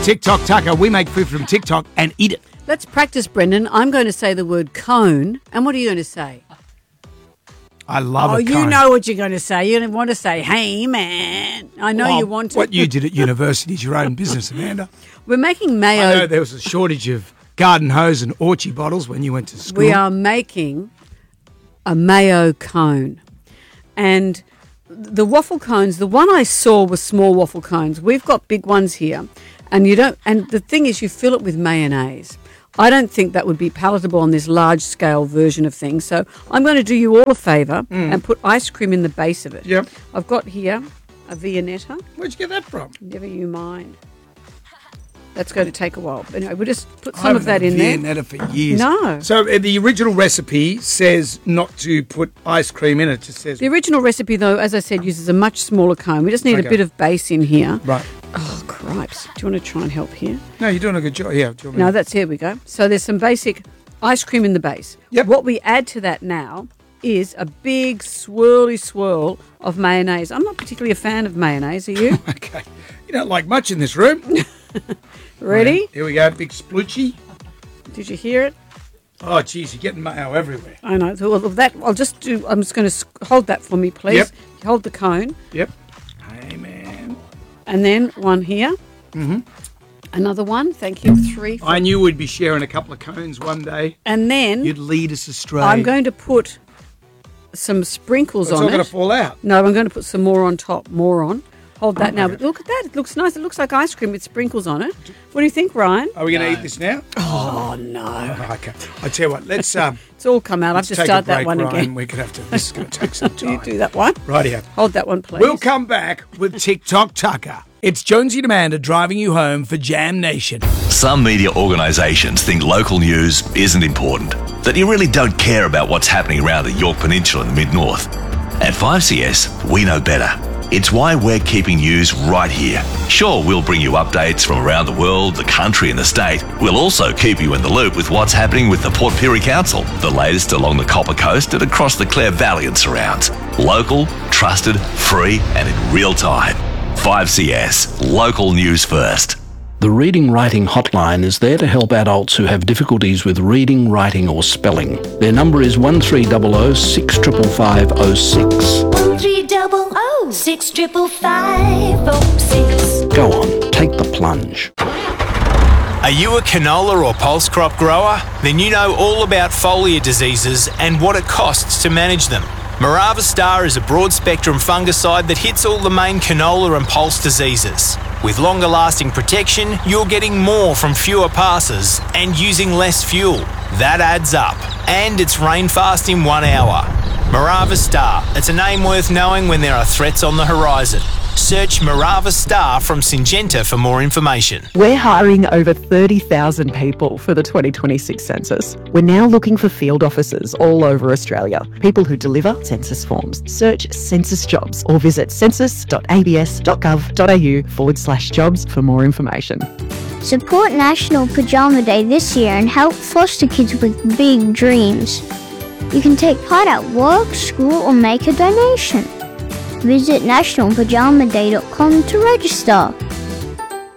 TikTok Tucker. We make food from TikTok and eat it. Let's practice, Brendan. I'm going to say the word cone. And what are you going to say? I love it. You know what you're going to say. You're going to want to say, hey, man. I know you want to. What you did at university is your own business, Amanda. We're making mayo. I know there was a shortage of garden hose and orchie bottles when you went to school. We are making a mayo cone. And the waffle cones, the one I saw was small waffle cones. We've got big ones here. And the thing is, you fill it with mayonnaise. I don't think that would be palatable on this large-scale version of things. So I'm going to do you all a favour and put ice cream in the base of it. Yep. I've got here a Viennetta. Where'd you get that from? Never you mind. That's going to take a while. But anyway, we'll just put some of that in there. I've had Viennetta for years. No. So the original recipe says not to put ice cream in it. It just says... The original recipe, though, as I said, uses a much smaller cone. We just need a bit of base in here. Right. Oh, cripes. Do you want to try and help here? No, you're doing a good job. Yeah. No, here we go. So there's some basic ice cream in the base. Yep. What we add to that now is a big swirly swirl of mayonnaise. I'm not particularly a fan of mayonnaise, are you? Okay. You don't like much in this room. Ready? Right, here we go. Big sploochy. Did you hear it? Oh, geez, you're getting mayo everywhere. I know. So I'm just going to hold that for me, please. Yep. Hold the cone. Yep. Hey, man. And then one here. Mm-hmm. Another one. Thank you. 3. 4. I knew we'd be sharing a couple of cones one day. And then you'd lead us astray. I'm going to put some sprinkles on it. It's not going to fall out. No, I'm going to put some more on top. More on. Hold that now. But look at that. It looks nice. It looks like ice cream with sprinkles on it. What do you think, Ryan? Are we going to eat this now? Oh, no. Oh, okay. I tell you what, let's... it's all come out. I have to start that one Ryan. again. We're going to have to... This is going to take some time. You do that one. Rightio. Hold that one, please. We'll come back with TikTok Tucker. It's Jonesy and Amanda driving you home for Jam Nation. Some media organisations think local news isn't important, that you really don't care about what's happening around the Yorke Peninsula in the Mid-North. At 5CS, we know better. It's why we're keeping news right here. Sure, we'll bring you updates from around the world, the country and the state. We'll also keep you in the loop with what's happening with the Port Pirie Council, the latest along the Copper Coast and across the Clare Valley and surrounds. Local, trusted, free and in real time. 5CS, local news first. The Reading Writing Hotline is there to help adults who have difficulties with reading, writing or spelling. Their number is 1300 655 06. 1300 655 06. Go on, take the plunge. Are you a canola or pulse crop grower? Then you know all about foliar diseases and what it costs to manage them. Morava Star is a broad-spectrum fungicide that hits all the main canola and pulse diseases. With longer-lasting protection, you're getting more from fewer passes and using less fuel. That adds up. And it's rain-fast in 1 hour. Morava Star. It's a name worth knowing when there are threats on the horizon. Search Morava Star from Syngenta for more information. We're hiring over 30,000 people for the 2026 census. We're now looking for field officers all over Australia, people who deliver census forms. Search census jobs or visit census.abs.gov.au/jobs for more information. Support National Pajama Day this year and help foster kids with big dreams. You can take part at work, school or make a donation. Visit nationalpajamaday.com to register.